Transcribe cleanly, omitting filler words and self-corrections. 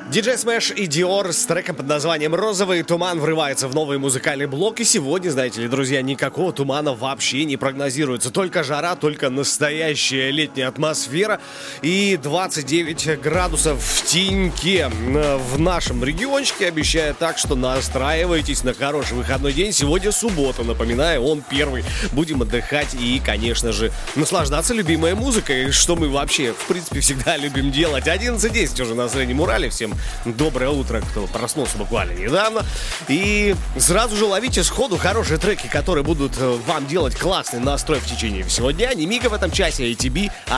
Диджей Смэш и Диор с треком под названием «Розовый туман» врывается в новый музыкальный блок. И сегодня, знаете ли, друзья, никакого тумана вообще не прогнозируется. Только жара, только настоящая летняя атмосфера. И 29 градусов в теньке в нашем региончике обещает, так что настраивайтесь на хороший выходной день. Сегодня суббота, напоминаю, он первый. Будем отдыхать и, конечно же, наслаждаться любимой музыкой, что мы вообще, в принципе, всегда любим делать. 11:10 уже на Среднем Урале. Всем доброе утро, кто проснулся буквально недавно. И сразу же ловите сходу хорошие треки, которые будут вам делать классный настрой в течение всего дня. Немига в этом часе, ATB,